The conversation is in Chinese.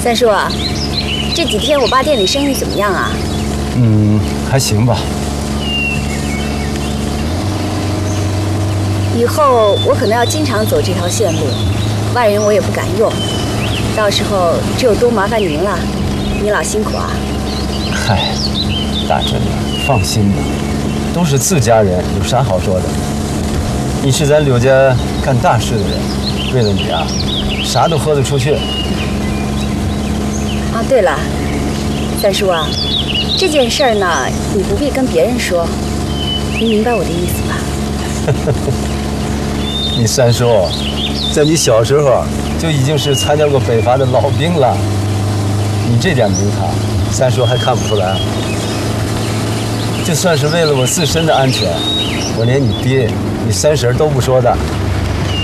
三叔啊，这几天我爸店里生意怎么样啊？ 还行吧。 以后我可能要经常走这条线路，外人我也不敢用，到时候只有多麻烦您了，你老辛苦啊。 嗨，大珍啊，放心吧，都是自家人，有啥好说的？你是咱柳家干大事的人，为了你啊，啥都豁得出去。 啊，对了，三叔啊，这件事儿呢，你不必跟别人说，您明白我的意思吧？ 你三叔，在你小时候就已经是参加过北伐的老兵了，你这点名堂，三叔还看不出来？就算是为了我自身的安全，我连你爹、你三婶都不说的。